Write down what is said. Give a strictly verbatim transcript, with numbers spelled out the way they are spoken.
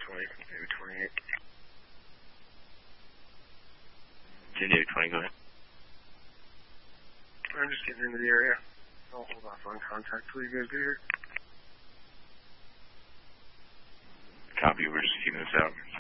twenty, maybe twenty-eight. San Diego twenty, go ahead. I'm just getting into the area. I'll hold off on contact till you guys get here. Copy, we're just keeping this out.